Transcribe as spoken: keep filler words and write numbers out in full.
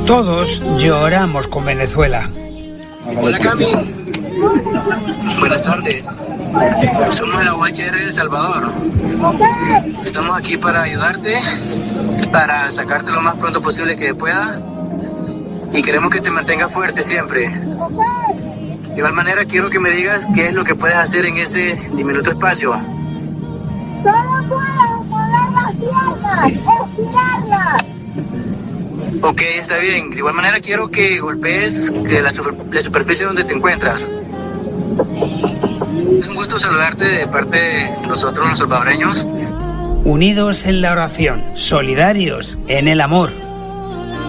Todos lloramos con Venezuela. Hola Cami, buenas tardes. Somos de la U H R de El Salvador. Estamos aquí para ayudarte, para sacarte lo más pronto posible que pueda y queremos que te mantengas fuerte siempre. De igual manera quiero que me digas qué es lo que puedes hacer en ese diminuto espacio. Solo puedo mover las piernas, estirarlas. Ok, está bien. De igual manera quiero que golpees la, super, la superficie donde te encuentras. Es un gusto saludarte de parte de nosotros los salvadoreños. Unidos en la oración, solidarios en el amor.